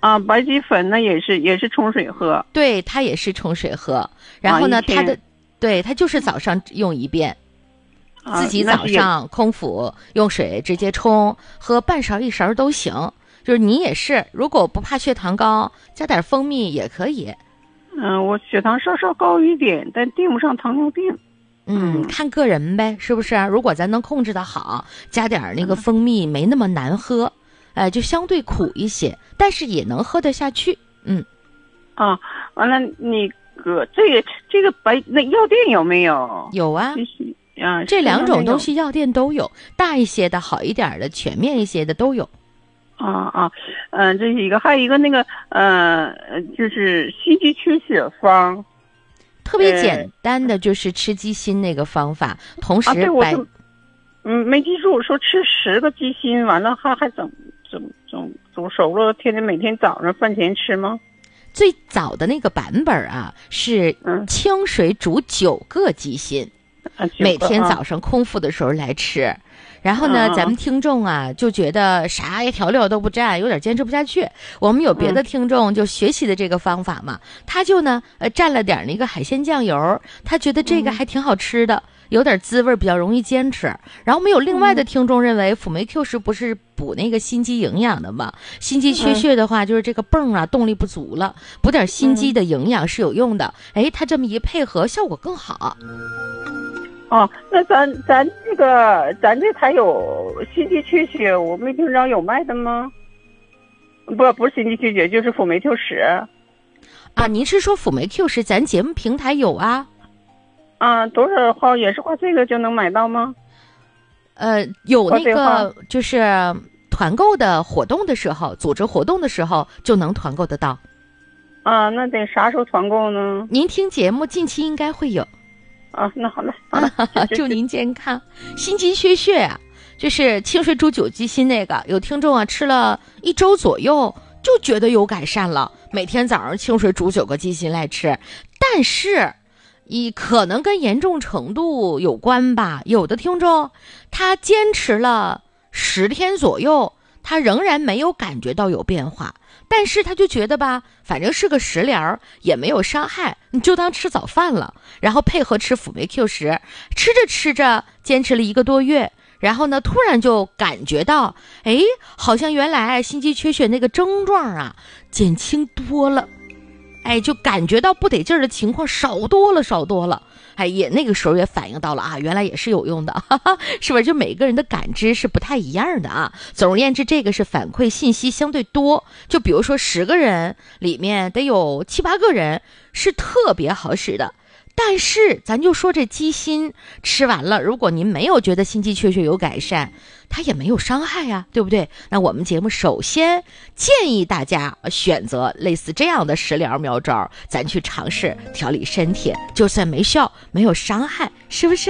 啊，白鸡粉呢也是冲水喝。 对，它也是冲水喝。然后呢，它就是早上用一遍，自己早上空腹用水直接冲，喝半勺1勺都行。就是你也是，如果不怕血糖高，加点蜂蜜也可以。 我血糖稍稍高一点，但定不上糖尿病。 看个人呗，是不是？如果咱能控制得好，加点那个蜂蜜没那么难喝，就相对苦一些，但是也能喝得下去。 完了，那个这个那药店有没有？ 有啊，这2种东西药店都有，大一些的、好一点的、全面一些的都有。 这是一个，还有一个那个就是心肌缺血方， 特别简单的就是吃鸡心那个方法，同时没记住，说吃10个鸡心，完了还煮熟了，每天早上饭前吃吗？ 最早的那个版本是清水煮9个鸡心，每天早上空腹的时候来吃。然后呢，咱们听众就觉得啥调料都不蘸，有点坚持不下去。我们有别的听众就学习的这个方法嘛，他就呢蘸了点那个海鲜酱油，他觉得这个还挺好吃的，有点滋味，比较容易坚持。然后我们有另外的听众认为辅酶 Q 食不是补那个心肌营养的嘛，心肌缺血的话就是这个泵动力不足了，补点心肌的营养是有用的。他这么一配合效果更好。 那咱这台有心肌缺血，我没听着有卖的吗？不是心肌缺血，就是辅酶 Q 食。 您是说辅酶 Q 食咱节目平台有啊？ 多少号也是花这个就能买到吗？ 有那个就是团购的活动的时候，组织活动的时候就能团购得到。 那得啥时候团购呢？ 您听节目近期应该会有。 那好了， 祝您健康。心肌缺血就是清水煮9鸡心那个，有听众吃了1周左右就觉得有改善了，每天早上清水煮9个鸡心来吃，但是可能跟严重程度有关吧。有的听众他坚持了10天左右，他仍然没有感觉到有变化，但是他就觉得吧，反正是个食疗，也没有伤害，你就当吃早饭了，然后配合吃辅酶 Q 食，吃着吃着坚持了1个多月，然后呢突然就感觉到好像原来心肌缺血那个症状减轻多了，就感觉到不得劲儿的情况少多了。也那个时候也反映到了原来也是有用的，是不是？就每个人的感知是不太一样的总而言之，这个是反馈信息相对多，就比如说10个人里面得有7、8个人是特别好使的。但是咱就说这鸡心吃完了，如果您没有觉得心肌缺血有改善，它也没有伤害对不对？那我们节目首先建议大家选择类似这样的食疗妙招，咱去尝试调理身体，就算没效没有伤害，是不是？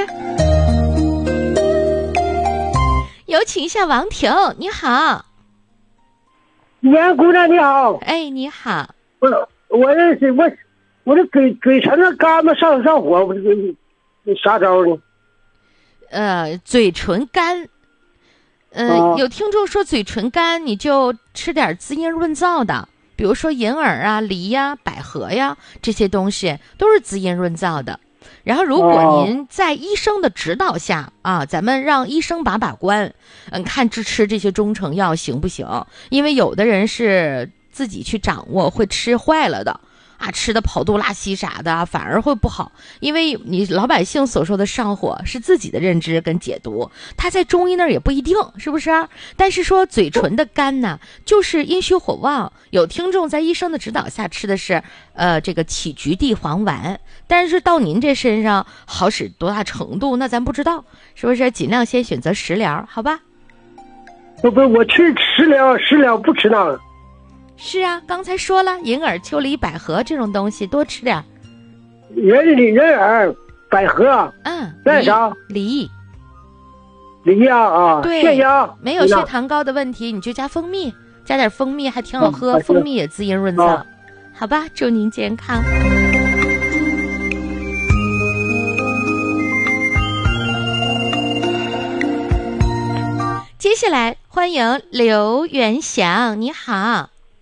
有请一下王婷，你好。 姑娘你好。 你好。 我认识我这嘴唇子干巴上火，我这啥招呢？ 嘴唇干，有听众说嘴唇干，你就吃点滋阴润燥的，比如说银耳梨百合这些东西都是滋阴润燥的。然后如果您在医生的指导下咱们让医生把关，看吃这些中成药行不行？因为有的人是自己去掌握，会吃坏了的。吃的跑肚拉稀啥的反而会不好，因为你老百姓所说的上火是自己的认知跟解读，他在中医那儿也不一定，是不是？但是说嘴唇的干就是阴虚火旺，有听众在医生的指导下吃的是这个杞菊地黄丸，但是到您这身上好使多大程度那咱不知道，是不是？尽量先选择食疗，好吧？ 不，我吃食疗不吃那个。 是刚才说了，银耳、秋梨、百合这种东西多吃点。 人耳、百合，再啥？ 梨对， 腺芽没有血糖高的问题，你就加蜂蜜，加点蜂蜜还挺好喝，蜂蜜也滋阴润燥，好吧？祝您健康。接下来欢迎刘元祥，你好。